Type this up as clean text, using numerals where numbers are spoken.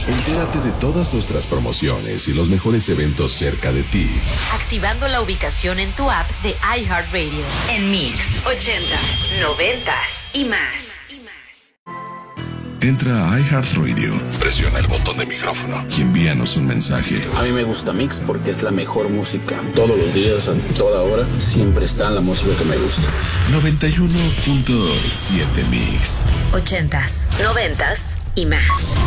Entérate de todas nuestras promociones y los mejores eventos cerca de ti. Activando la ubicación en tu app de iHeartRadio. En Mix, 80s, 90s y más. Entra a iHeartRadio, presiona el botón de micrófono y envíanos un mensaje. A mí me gusta Mix porque es la mejor música. Todos los días, a toda hora, siempre está la música que me gusta. 91.7 Mix. 80s, 90s y más.